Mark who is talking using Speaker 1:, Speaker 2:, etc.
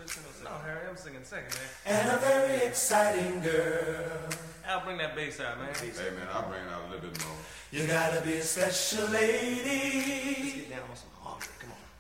Speaker 1: No, Harry, I'm singing second, man.
Speaker 2: And a very exciting girl.
Speaker 1: I'll bring that bass out, man.
Speaker 3: Hey, man, I'll bring it out a little bit more.
Speaker 2: You gotta be a special lady.
Speaker 1: Let's get down on some harmony. Come on.